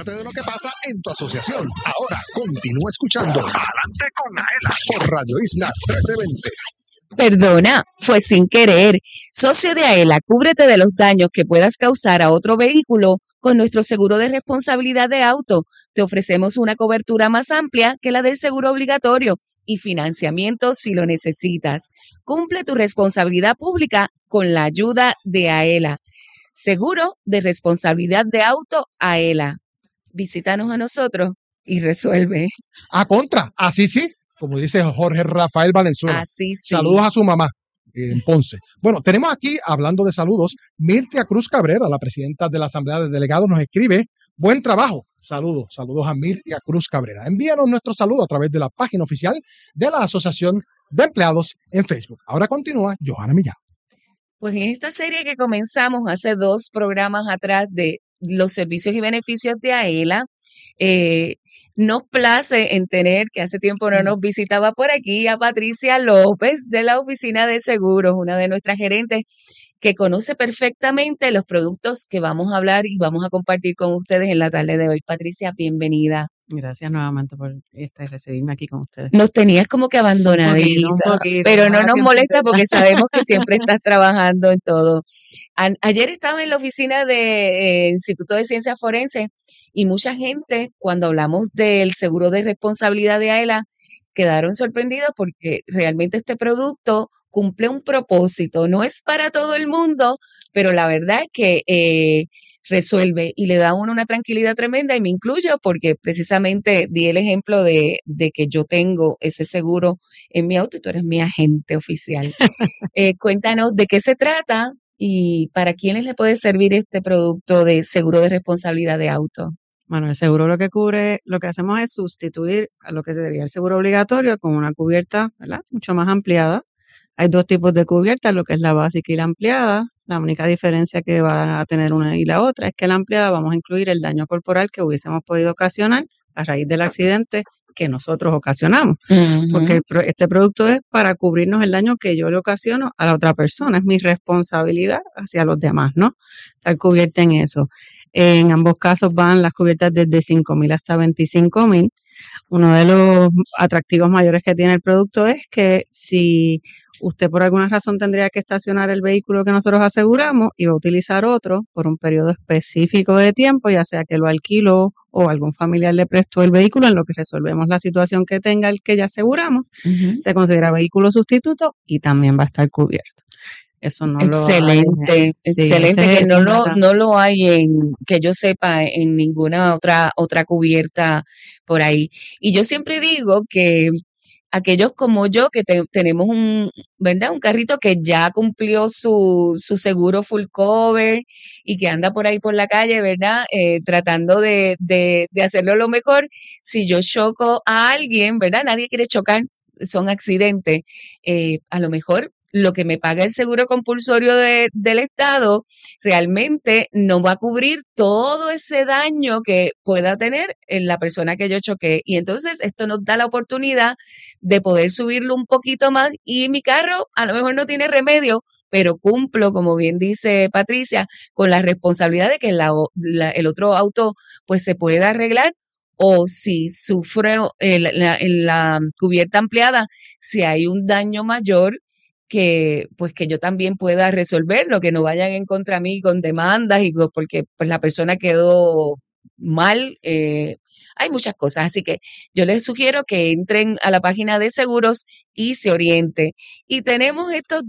Entérate de lo que pasa en tu asociación. Ahora continúa escuchando Adelante con Aela por Radio Isla 1320. Perdona, fue sin querer. Socio de Aela, cúbrete de los daños que puedas causar a otro vehículo con nuestro seguro de responsabilidad de auto. Te ofrecemos una cobertura más amplia que la del seguro obligatorio y financiamiento si lo necesitas. Cumple tu responsabilidad pública con la ayuda de Aela. Seguro de responsabilidad de auto Aela. Visítanos a nosotros y resuelve. A contra, así sí, como dice Jorge Rafael Valenzuela. Así sí. Saludos a su mamá en Ponce. Bueno, tenemos aquí, hablando de saludos, Mirtia Cruz Cabrera, la presidenta de la Asamblea de Delegados, nos escribe: buen trabajo. Saludos a Mirtia Cruz Cabrera. Envíanos nuestro saludo a través de la página oficial de la Asociación de Empleados en Facebook. Ahora continúa Johanna Millán. Pues en esta serie que comenzamos hace 2 programas atrás de los servicios y beneficios de Aela, nos place en tener, que hace tiempo no nos visitaba por aquí, a Patricia López de la Oficina de Seguros, una de nuestras gerentes que conoce perfectamente los productos que vamos a hablar y vamos a compartir con ustedes en la tarde de hoy. Patricia, bienvenida. Gracias nuevamente por recibirme aquí con ustedes. Nos tenías como que abandonadita, un poquito, pero no nos molesta porque sabemos que siempre estás trabajando en todo. Ayer estaba en la oficina del Instituto de Ciencias Forenses y mucha gente, cuando hablamos del seguro de responsabilidad de Aela, quedaron sorprendidos porque realmente este producto cumple un propósito. No es para todo el mundo, pero la verdad es que resuelve y le da a uno una tranquilidad tremenda, y me incluyo porque precisamente di el ejemplo de que yo tengo ese seguro en mi auto y tú eres mi agente oficial. Cuéntanos de qué se trata y para quiénes le puede servir este producto de seguro de responsabilidad de auto. Bueno, el seguro lo que cubre, lo que hacemos es sustituir a lo que sería el seguro obligatorio con una cubierta, ¿verdad?, mucho más ampliada. Hay 2 tipos de cubiertas, lo que es la básica y la ampliada. La única diferencia que van a tener una y la otra es que en la ampliada vamos a incluir el daño corporal que hubiésemos podido ocasionar a raíz del accidente que nosotros ocasionamos. Porque este producto es para cubrirnos el daño que yo le ocasiono a la otra persona. Es mi responsabilidad hacia los demás, ¿no? Estar cubierta en eso. En ambos casos van las cubiertas desde $5,000 hasta $25,000. Uno de los atractivos mayores que tiene el producto es que si usted por alguna razón tendría que estacionar el vehículo que nosotros aseguramos y va a utilizar otro por un periodo específico de tiempo, ya sea que lo alquiló o algún familiar le prestó el vehículo, en lo que resolvemos la situación que tenga el que ya aseguramos, se considera vehículo sustituto y también va a estar cubierto. Eso no excelente, excelente, que no lo hay que yo sepa en ninguna otra cubierta por ahí. Y yo siempre digo que aquellos como yo que tenemos un carrito que ya cumplió su seguro full cover y que anda por ahí por la calle, ¿verdad? Tratando de hacerlo lo mejor. Si yo choco a alguien, ¿verdad? Nadie quiere chocar, son accidentes. A lo mejor lo que me paga el seguro compulsorio del Estado realmente no va a cubrir todo ese daño que pueda tener en la persona que yo choqué. Y entonces esto nos da la oportunidad de poder subirlo un poquito más, y mi carro a lo mejor no tiene remedio, pero cumplo, como bien dice Patricia, con la responsabilidad de que el otro auto pues se pueda arreglar. O si sufro en la cubierta ampliada, si hay un daño mayor, que yo también pueda resolverlo, que no vayan en contra mí con demandas porque pues la persona quedó mal. Hay muchas cosas, así que yo les sugiero que entren a la página de seguros y se orienten. Y tenemos estas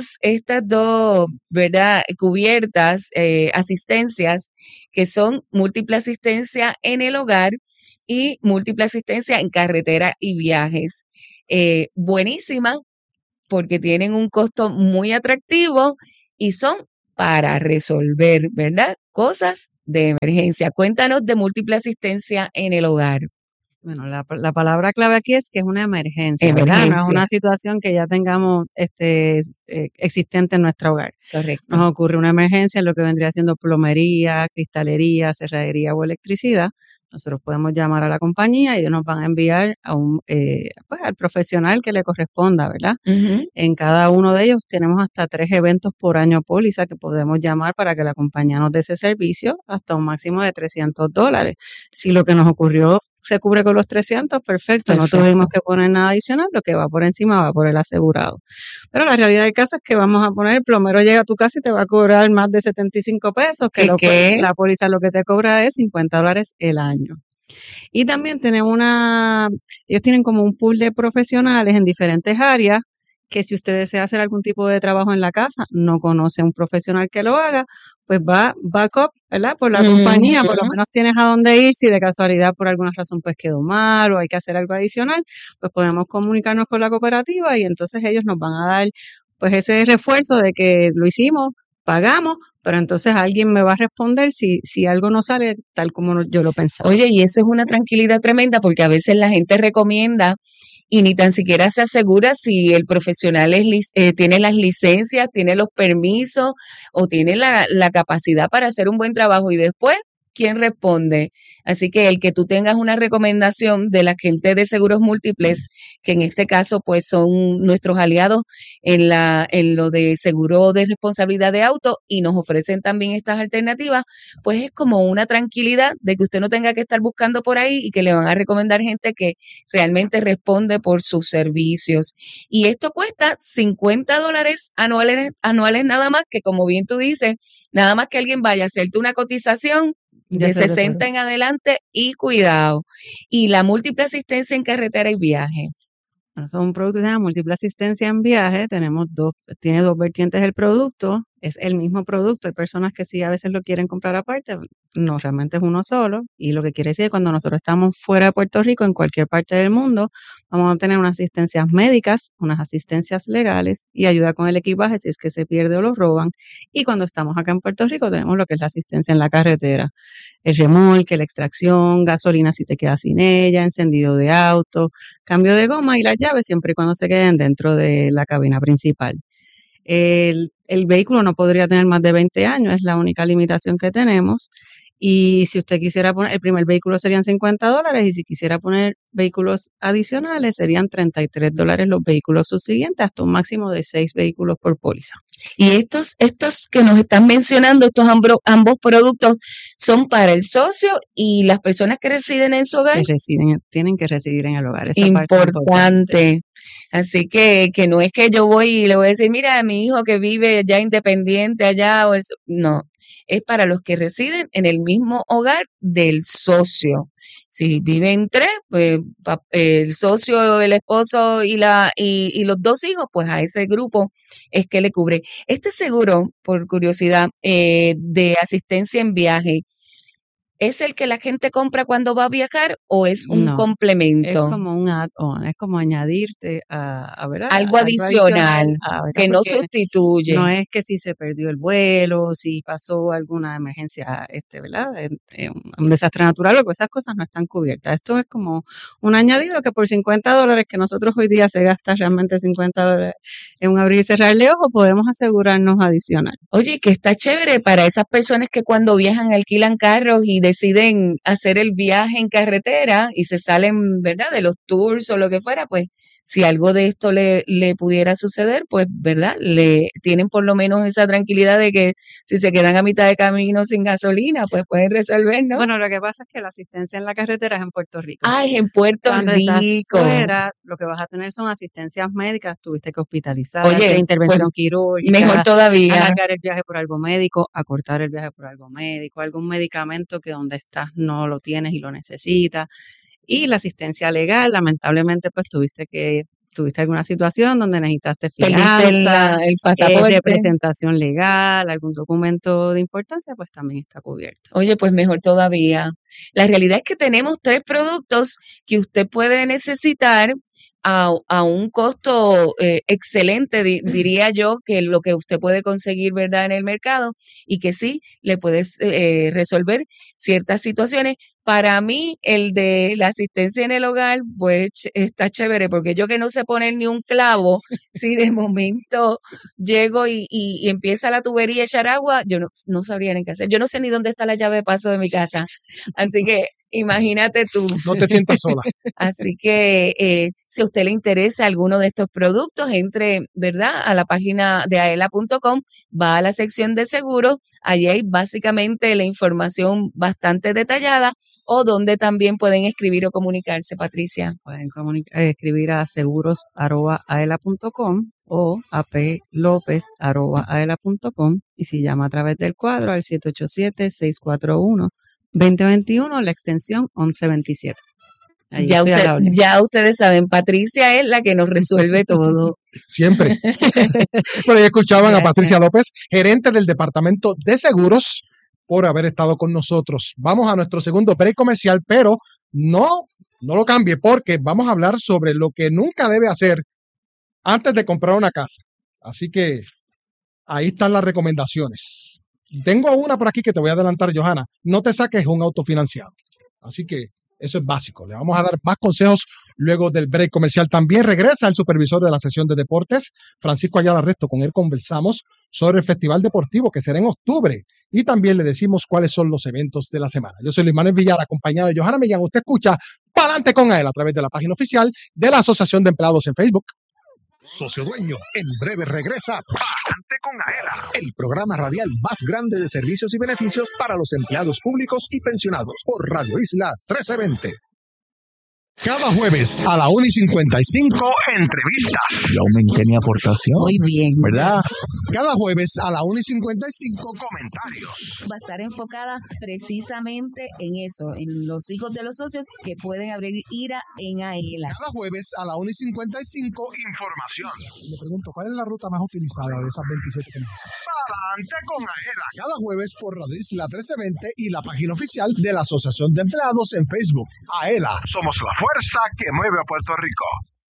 dos, ¿verdad?, cubiertas, asistencias, que son múltiple asistencia en el hogar y múltiple asistencia en carretera y viajes. Buenísimas, porque tienen un costo muy atractivo y son para resolver, ¿verdad?, cosas de emergencia. Cuéntanos de múltiple asistencia en el hogar. Bueno, la palabra clave aquí es que es una emergencia, ¿verdad? No es una situación que ya tengamos existente en nuestro hogar. Correcto. Nos ocurre una emergencia en lo que vendría siendo plomería, cristalería, cerrajería o electricidad. nosotros podemos llamar a la compañía y ellos nos van a enviar a pues, al profesional que le corresponda, ¿verdad? Ujú. En cada uno de ellos tenemos hasta 3 eventos por año póliza que podemos llamar para que la compañía nos dé ese servicio hasta un máximo de $300. Si lo que nos ocurrió se cubre con los 300, perfecto, no tuvimos que poner nada adicional, lo que va por encima va por el asegurado. Pero la realidad del caso es que vamos a poner, el plomero llega a tu casa y te va a cobrar más de 75 pesos, que la póliza lo que te cobra es $50 el año. Y también tenemos ellos tienen como un pool de profesionales en diferentes áreas, que si usted desea hacer algún tipo de trabajo en la casa, no conoce a un profesional que lo haga, pues va backup, ¿verdad? Por la compañía, por lo menos tienes a dónde ir, si de casualidad por alguna razón pues quedó mal o hay que hacer algo adicional, pues podemos comunicarnos con la cooperativa y entonces ellos nos van a dar pues ese refuerzo de que lo hicimos, pagamos, pero entonces alguien me va a responder si algo no sale tal como yo lo pensaba. Oye, y eso es una tranquilidad tremenda porque a veces la gente recomienda y ni tan siquiera se asegura si el profesional tiene las licencias, tiene los permisos o tiene la capacidad para hacer un buen trabajo y después, ¿quién responde? Así que el que tú tengas una recomendación de la gente de Seguros Múltiples, que en este caso pues son nuestros aliados en lo de seguro de responsabilidad de auto y nos ofrecen también estas alternativas, pues es como una tranquilidad de que usted no tenga que estar buscando por ahí y que le van a recomendar gente que realmente responde por sus servicios. Y esto cuesta $50 anuales nada más, que como bien tú dices, nada más que alguien vaya a hacerte una cotización de 60 en adelante y cuidado. Y la múltiple asistencia en carretera y viaje. Bueno, son un producto que se llama múltiple asistencia en viaje. Tiene 2 vertientes el producto. Es el mismo producto. Hay personas que sí a veces lo quieren comprar aparte. No, realmente es uno solo. Y lo que quiere decir es que cuando nosotros estamos fuera de Puerto Rico, en cualquier parte del mundo, vamos a tener unas asistencias médicas, unas asistencias legales y ayuda con el equipaje si es que se pierde o lo roban. Y cuando estamos acá en Puerto Rico, tenemos lo que es la asistencia en la carretera. El remolque, la extracción, gasolina si te quedas sin ella, encendido de auto, cambio de goma y las llaves siempre y cuando se queden dentro de la cabina principal. El vehículo no podría tener más de 20 años, es la única limitación que tenemos. Y si usted quisiera poner, el primer vehículo serían $50 y si quisiera poner vehículos adicionales serían $33 los vehículos subsiguientes, hasta un máximo de 6 vehículos por póliza. Y estos que nos están mencionando, estos ambos productos son para el socio y las personas que residen en su hogar. Tienen que residir en el hogar. Esa importante. Así que no es que yo voy y le voy a decir, mira, a mi hijo que vive ya independiente allá, o eso. No, es para los que residen en el mismo hogar del socio. Si viven 3, pues el socio, el esposo y los 2 hijos, pues a ese grupo es que le cubre. Este seguro, por curiosidad, de asistencia en viaje, ¿es el que la gente compra cuando va a viajar o es un complemento? Es como un add-on, es como añadirte algo adicional que no sustituye. No es que si se perdió el vuelo, si pasó alguna emergencia, ¿verdad? Un desastre natural, o esas cosas no están cubiertas. Esto es como un añadido que por $50 que nosotros hoy día se gasta realmente $50 en un abrir y cerrar de ojos, podemos asegurarnos adicional. Oye, que está chévere para esas personas que cuando viajan alquilan carros y deciden hacer el viaje en carretera y se salen, ¿verdad?, de los tours o lo que fuera, pues si algo de esto le pudiera suceder, pues, ¿verdad?, le tienen por lo menos esa tranquilidad de que si se quedan a mitad de camino sin gasolina, pues pueden resolver, ¿no? Bueno, lo que pasa es que la asistencia en la carretera es en Puerto Rico. Ah, es en Puerto Cuando Rico. Estás fuera, lo que vas a tener son asistencias médicas, tuviste que hospitalizar, intervención quirúrgica, mejor todavía, alargar el viaje por algo médico, acortar el viaje por algo médico, algún medicamento que donde estás no lo tienes y lo necesitas. Y la asistencia legal, lamentablemente, pues tuviste alguna situación donde necesitaste fianza, el pasaporte, representación legal, algún documento de importancia, pues también está cubierto. Oye, pues mejor todavía. La realidad es que tenemos 3 productos que usted puede necesitar a un costo excelente, diría yo, que lo que usted puede conseguir, ¿verdad?, en el mercado y que sí le puedes resolver ciertas situaciones. Para mí, el de la asistencia en el hogar, pues está chévere, porque yo que no sé poner ni un clavo, si de momento llego y empieza la tubería a echar agua, yo no sabría ni qué hacer. Yo no sé ni dónde está la llave de paso de mi casa. Así que Imagínate tú. No te sientas sola. Así que si a usted le interesa alguno de estos productos, entre, ¿verdad?, a la página de aela.com, va a la sección de seguros, allí hay básicamente la información bastante detallada, o donde también pueden escribir o comunicarse, Patricia. Pueden escribir a seguros@aela.com o aplopez@aela.com, y si llama a través del cuadro al 787-641-2021, la extensión 1127. Ya ustedes saben, Patricia es la que nos resuelve todo. Siempre. Bueno, ya escuchaban Gracias. a Patricia López, gerente del Departamento de Seguros, por haber estado con nosotros. Vamos a nuestro segundo break comercial, pero no lo cambie, porque vamos a hablar sobre lo que nunca debe hacer antes de comprar una casa. Así que ahí están las recomendaciones. Tengo una por aquí que te voy a adelantar, Johanna. No te saques un auto financiado. Así que eso es básico. Le vamos a dar más consejos luego del break comercial. También regresa el supervisor de la sesión de deportes, Francisco Ayala Resto. Con él conversamos sobre el Festival Deportivo que será en octubre. Y también le decimos cuáles son los eventos de la semana. Yo soy Luis Manuel Villar, acompañado de Johanna Millán. Usted escucha Pa'lante con AELA a través de la página oficial de la Asociación de Empleados en Facebook. Socio Dueño, en breve regresa Pa'lante con AELA, el programa radial más grande de servicios y beneficios para los empleados públicos y pensionados por Radio Isla 1320. Cada jueves a la 1:55, entrevistas. Yo aumenté mi aportación. Muy bien. ¿Verdad? Cada jueves a la 1:55, comentarios. Va a estar enfocada precisamente en eso, en los hijos de los socios que pueden abrir IRA en AELA. Cada jueves a la 1:55, información. Le pregunto, ¿cuál es la ruta más utilizada de esas 27 que me dicen? Pa'lante con AELA. Cada jueves por Radio Isla 1320 y la página oficial de la Asociación de Empleados en Facebook. AELA, somos la fuerza que mueve a Puerto Rico.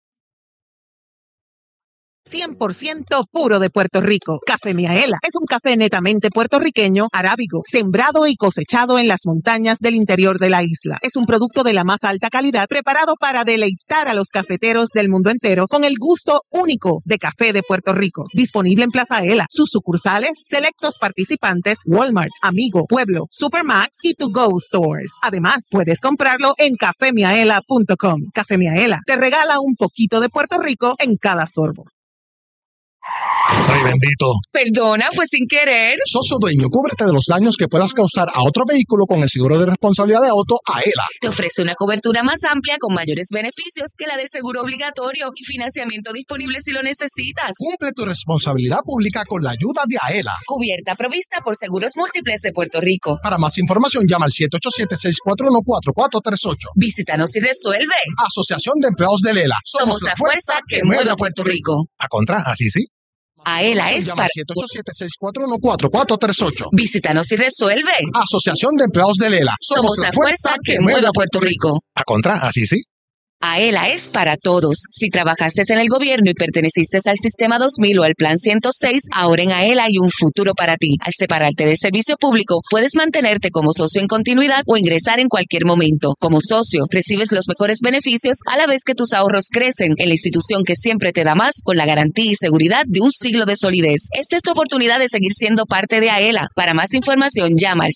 100% puro de Puerto Rico. Café Miaela es un café netamente puertorriqueño, arábigo, sembrado y cosechado en las montañas del interior de la isla. Es un producto de la más alta calidad, preparado para deleitar a los cafeteros del mundo entero con el gusto único de café de Puerto Rico. Disponible en Plaza Aela, sus sucursales, selectos participantes, Walmart, Amigo, Pueblo, Supermax y To Go Stores. Además, puedes comprarlo en cafemiaela.com. Café Miaela te regala un poquito de Puerto Rico en cada sorbo. Ay, bendito. Perdona, fue sin querer. Socio Dueño, cúbrete de los daños que puedas causar a otro vehículo con el seguro de responsabilidad de auto AELA. Te ofrece una cobertura más amplia con mayores beneficios que la del seguro obligatorio y financiamiento disponible si lo necesitas. Cumple tu responsabilidad pública con la ayuda de AELA. Cubierta provista por Seguros Múltiples de Puerto Rico. Para más información, llama al 787-641-4438. Visítanos y resuelve. Asociación de Empleados de Lela. Somos la fuerza que mueve a Puerto Rico. A contra, así sí. AELA es Llama para... al 787-641-4438. Visítanos y resuelve. Asociación de Empleados de Lela. Somos la fuerza que mueve a Puerto Rico. A contra, así sí. AELA es para todos. Si trabajaste en el gobierno y perteneciste al Sistema 2000 o al Plan 106, ahora en AELA hay un futuro para ti. Al separarte del servicio público, puedes mantenerte como socio en continuidad o ingresar en cualquier momento. Como socio, recibes los mejores beneficios a la vez que tus ahorros crecen en la institución que siempre te da más, con la garantía y seguridad de un siglo de solidez. Esta es tu oportunidad de seguir siendo parte de AELA. Para más información, llama al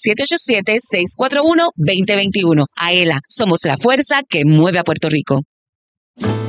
787-641-2021. AELA, somos la fuerza que mueve a Puerto Rico.